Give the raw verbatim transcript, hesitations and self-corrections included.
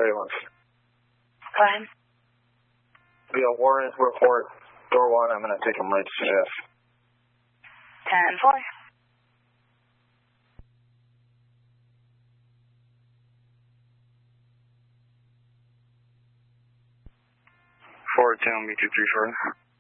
thirty-one. Go ahead. We got Warren report, door one, I'm going to take him right to shift. ten four. Forward ten, B two three four.